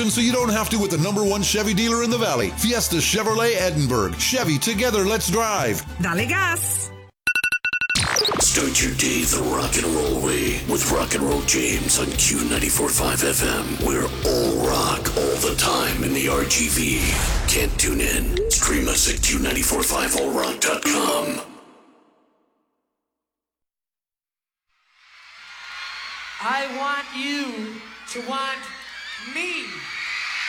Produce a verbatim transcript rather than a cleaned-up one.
So you don't have to with the number one Chevy dealer in the Valley. Fiesta Chevrolet Edinburgh. Chevy, together, let's drive. Dale gas. Start your day the rock and roll way with Rock and Roll James on Q ninety-four point five F M. We're all rock all the time in the R G V. Can't tune in? Stream us at Q nine four five all rock dot com. I want you to want me.